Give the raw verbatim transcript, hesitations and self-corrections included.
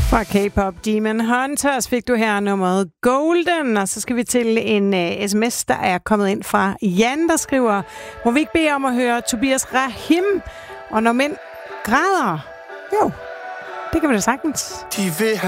Fra K-pop Demon Hunters fik du her nummeret Golden, og så skal vi til en uh, sms, der er kommet ind fra Jan, der skriver: må vi ikke bede om at høre Tobias Rahim, og når mænd græder? Jo, det kan vi da sagtens. De vil